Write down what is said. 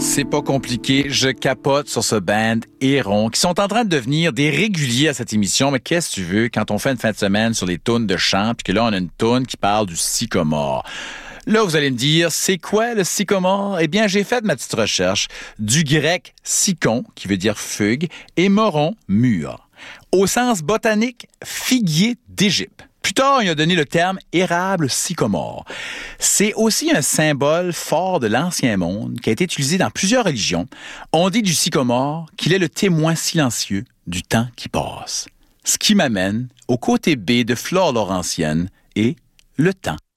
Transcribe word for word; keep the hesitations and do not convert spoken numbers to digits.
C'est pas compliqué, je capote sur ce band Héron qui sont en train de devenir des réguliers à cette émission. Mais qu'est-ce que tu veux quand on fait une fin de semaine sur les tunes de chant puis que là on a une tune qui parle du sycomore. Là, vous allez me dire, c'est quoi le sycomore? Eh bien, j'ai fait ma petite recherche du grec sycon, qui veut dire fugue, et moron, mûr. Au sens botanique, figuier d'Égypte. Plus tard, il a donné le terme érable sycomore. C'est aussi un symbole fort de l'ancien monde qui a été utilisé dans plusieurs religions. On dit du sycomore qu'il est le témoin silencieux du temps qui passe. Ce qui m'amène au côté B de Flore Laurentienne et le temps.